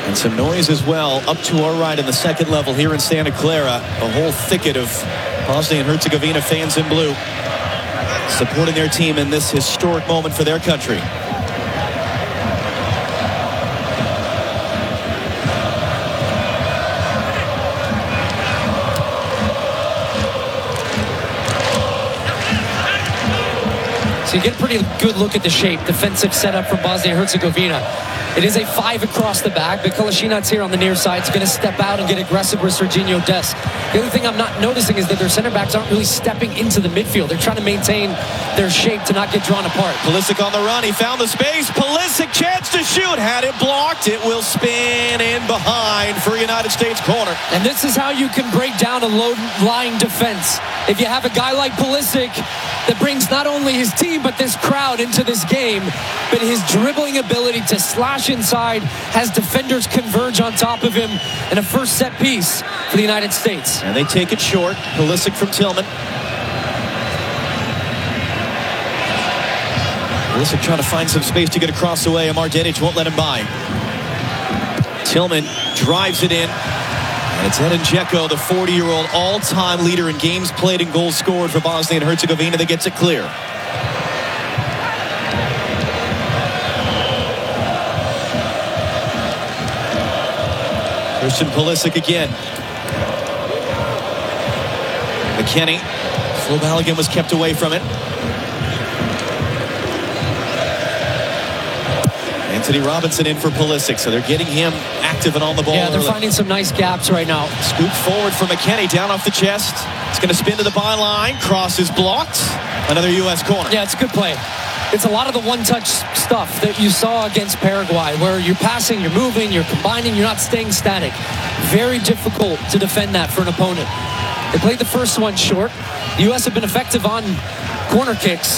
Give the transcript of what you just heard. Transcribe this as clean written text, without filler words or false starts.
And some noise as well up to our right in the second level here in Santa Clara. A whole thicket of Bosnia and Herzegovina fans in blue supporting their team in this historic moment for their country. So you get a pretty good look at the shape, defensive setup from Bosnia and Herzegovina. It is a 5 across the back, but Kolasinac here on the near side is going to step out and get aggressive with Serginho Dest. The other thing I'm not noticing is that their center backs aren't really stepping into the midfield. They're trying to maintain their shape to not get drawn apart. Pulisic on the run. He found the space. Pulisic, chance to shoot. Had it blocked. It will spin in behind for United States corner. And this is how you can break down a low-lying defense. If you have a guy like Pulisic that brings not only his team but this crowd into this game, but his dribbling ability to slash inside has defenders converge on top of him, and a first set piece for the United States. And they take it short. Pulisic from Tillman. Pulisic trying to find some space to get across the way, and Mardenic won't let him by. Tillman drives it in. And it's Edin Dzeko, the 40-year-old all-time leader in games played and goals scored for Bosnia and Herzegovina, that gets it clear. Christian Pulisic again. McKennie. Flo Balogun was kept away from it. Anthony Robinson in for Pulisic, so they're getting him active and on the ball. Yeah, they're finding some nice gaps right now. Scoop forward for McKennie, down off the chest. It's going to spin to the byline. Cross is blocked. Another U.S. corner. Yeah, it's a good play. It's a lot of the one-touch stuff that you saw against Paraguay, where you're passing, you're moving, you're combining, you're not staying static. Very difficult to defend that for an opponent. They played the first one short. The U.S. have been effective on corner kicks.